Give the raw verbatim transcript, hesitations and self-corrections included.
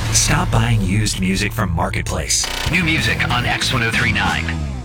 Stop buying used music from Marketplace. New music on X ten thirty-nine.